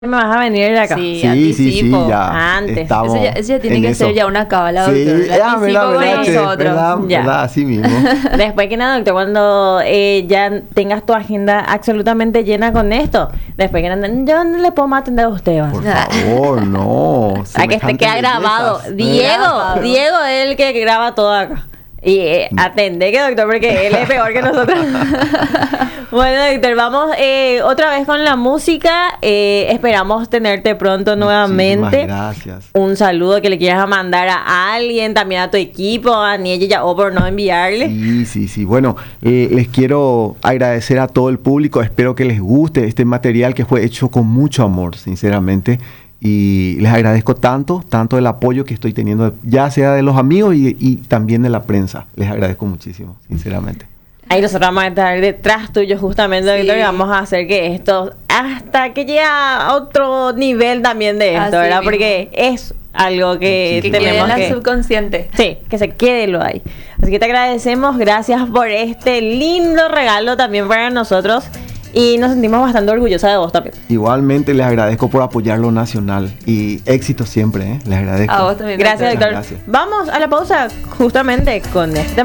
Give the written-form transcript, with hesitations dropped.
me vas a venir de acá. Sí, Sí, anticipo. ya estamos Eso ya tiene en que eso. ser ya una cábala, Sí, doctor. El ah, anticipo verdad, con verdad, nosotros. verdad, Ya. verdad, así mismo. Después que nada, doctor, cuando ya tengas tu agenda absolutamente llena con esto, después que nada, yo no le puedo más atender a usted. Por ¿va? favor, no. A que esté queda grabado. Grabado. Diego es el que graba todo acá. Y atende que doctor, porque él es peor que nosotros. Bueno, doctor, vamos otra vez con la música. Esperamos tenerte pronto nuevamente. Gracias. Un saludo que le quieras mandar a alguien, también a tu equipo, a Niella ya o por no enviarle. Sí. Bueno, les quiero agradecer a todo el público. Espero que les guste este material que fue hecho con mucho amor, sinceramente. Y les agradezco tanto el apoyo que estoy teniendo, ya sea de los amigos y también de la prensa. Les agradezco muchísimo, sinceramente. Ahí nosotros vamos a estar detrás tuyo justamente, Sí. Víctor, y vamos a hacer que esto, hasta que llegue a otro nivel también de esto, Así ¿verdad? mismo. Porque es algo que Que quede en tenemos la que... subconsciente. Sí, que se quede lo ahí. Así que te agradecemos, gracias por este lindo regalo también para nosotros y nos sentimos bastante orgullosos de vos también. Igualmente les agradezco por apoyar lo nacional y éxito siempre, ¿eh? Les agradezco. A vos también. Gracias, doctor. doctor. Gracias. Vamos a la pausa justamente con este